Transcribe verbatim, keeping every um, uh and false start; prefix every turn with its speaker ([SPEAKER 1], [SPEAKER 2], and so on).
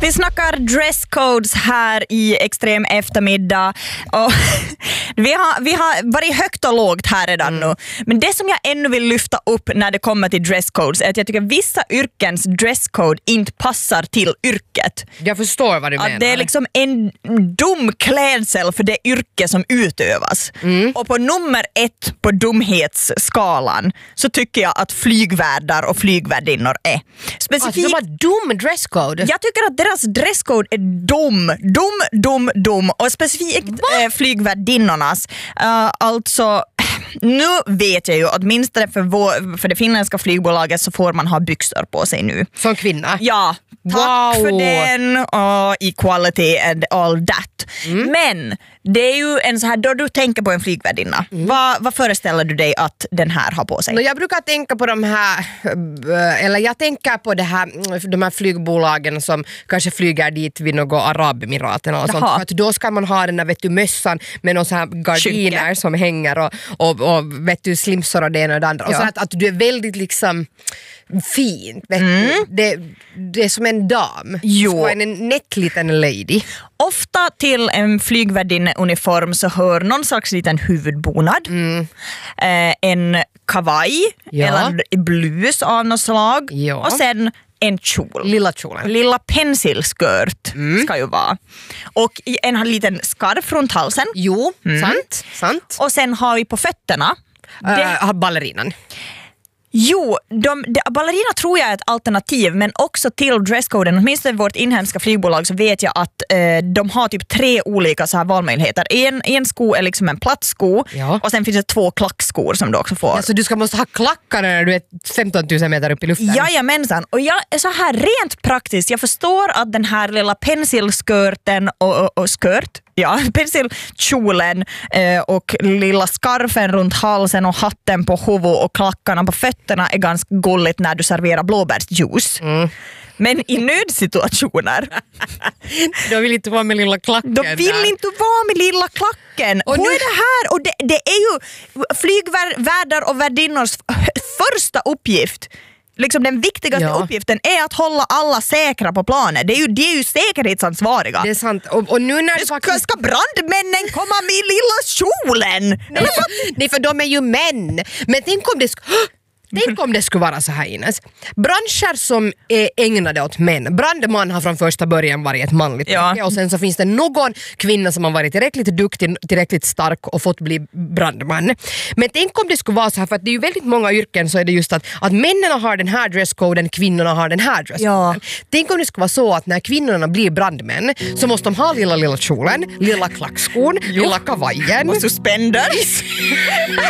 [SPEAKER 1] Vi snackar dresscodes här i Extrem eftermiddag. Och vi, har, vi har varit högt och lågt här redan mm. nu. Men det som jag ännu vill lyfta upp när det kommer till dresscodes är att jag tycker att vissa yrkens dresscode inte passar till yrket.
[SPEAKER 2] Jag förstår vad du
[SPEAKER 1] att
[SPEAKER 2] menar.
[SPEAKER 1] Det är liksom en dum klädsel för det yrke som utövas. Mm. Och på nummer ett på dumhetsskalan så tycker jag att flygvärdar och flygvärdinnor är.
[SPEAKER 2] Specifikt, alltså, de har dum dresscode.
[SPEAKER 1] Jag tycker att deras dresscode är dum, dum, dum, dum. Och specifikt äh, flygvärdinnornas. Uh, alltså, nu vet jag ju att åtminstone för, vår, för det finländska flygbolaget så får man ha byxor på sig nu.
[SPEAKER 2] Som kvinna?
[SPEAKER 1] Ja, tack wow. för den och equality and all that. Mm. Men det är ju en så här, då du tänker på en flygvärdinna, mm. vad, vad föreställer du dig att den här har på sig?
[SPEAKER 2] No, jag brukar tänka på de här, eller jag tänker på det här, de här flygbolagen som kanske flyger dit vid något Arabemiraten och sånt. För att då ska man ha den där, vet du, mössan med någon så här gardiner Skynke. Som hänger och, och, och vet du, slimsor och det ena och det andra. Ja. Och så att, att du är väldigt liksom fint, vet mm. du. Det, det är som en dam. Jo. Så en nätt liten lady.
[SPEAKER 1] Ofta till en flygvärdinneuniform så hör någon slags liten huvudbonad. Mm. Eh, en kavaj ja. Eller blus av något slag. Ja. Och sen en kjol.
[SPEAKER 2] Lilla kjolen.
[SPEAKER 1] Lilla pensilskört mm. ska ju vara. Och en liten skarf runt halsen.
[SPEAKER 2] Jo, mm. sant, sant.
[SPEAKER 1] Och sen har vi på fötterna
[SPEAKER 2] uh, det... ballerinan.
[SPEAKER 1] Jo, de, de, ballerina tror jag är ett alternativ, men också till dresscoden, åtminstone vårt inhemska flygbolag så vet jag att eh, de har typ tre olika så här valmöjligheter. En, en sko är liksom en platt sko ja. Och sen finns det två klackskor som du också får.
[SPEAKER 2] Ja, så du ska måste ha klackar när du är femton tusen meter upp i luften?
[SPEAKER 1] Jajamensan, och jag är så här rent praktiskt, jag förstår att den här lilla pensilskörten och, och, och skört Ja, pensilkjolen eh, och lilla skarfen runt halsen och hatten på huvudet och klackarna på fötterna är ganska gulligt när du serverar blåbärsjuice. Mm. Men i nödsituationer
[SPEAKER 2] då vill inte vara med lilla klacken.
[SPEAKER 1] Då vill där. inte vara med lilla klacken. Och nu är det här och det, det är ju flygvärdar och värdinnors första uppgift. Liksom den viktigaste ja. uppgiften är att hålla alla säkra på planet. Det är ju, det är ju säkerhetsansvariga.
[SPEAKER 2] Det är sant. Och, och nu när
[SPEAKER 1] ska, faktiskt... ska brandmännen komma med lilla kjolen?
[SPEAKER 2] Nej, nej, för de är ju män. Men tänk om det ska... Tänk om det skulle vara så här, Ines. Branscher som är ägnade åt män. Brandman har från första början varit ett manligt yrke ja. Och sen så finns det någon kvinna som har varit tillräckligt duktig, tillräckligt stark och fått bli brandman. Men tänk om det skulle vara så här, för att det är ju väldigt många yrken så är det just att, att männen har den här dresscoden, kvinnorna har den här dresscoden. Ja. Tänk om det skulle vara så att när kvinnorna blir brandmän så måste de ha lilla lilla kjolen, lilla klackskon, jo. lilla kavajen
[SPEAKER 1] och suspenders.